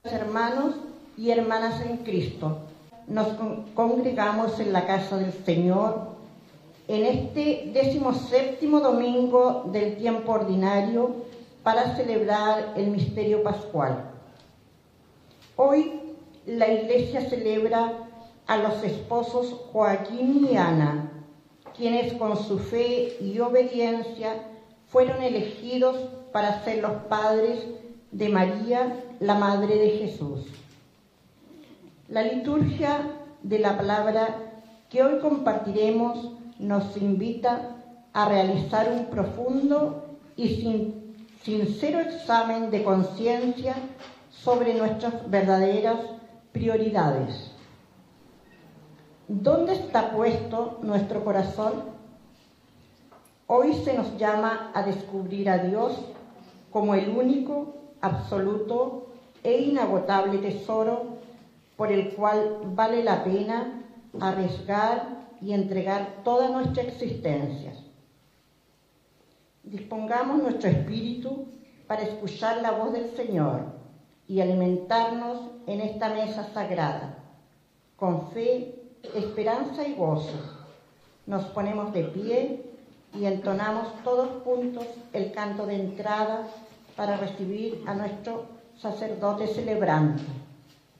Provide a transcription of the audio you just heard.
Hermanos y hermanas en Cristo, nos congregamos en la casa del Señor en este 17º domingo del tiempo ordinario para celebrar el misterio pascual. Hoy la Iglesia celebra a los esposos Joaquín y Ana, quienes con su fe y obediencia fueron elegidos para ser los padres de María, la Madre de Jesús. La liturgia de la palabra que hoy compartiremos nos invita a realizar un profundo y sincero examen de conciencia sobre nuestras verdaderas prioridades. ¿Dónde está puesto nuestro corazón? Hoy se nos llama a descubrir a Dios como el único, absoluto e inagotable tesoro por el cual vale la pena arriesgar y entregar toda nuestra existencia. Dispongamos nuestro espíritu para escuchar la voz del Señor y alimentarnos en esta mesa sagrada. Con fe, esperanza y gozo, nos ponemos de pie y entonamos todos juntos el canto de entrada para recibir a nuestro sacerdote celebrante.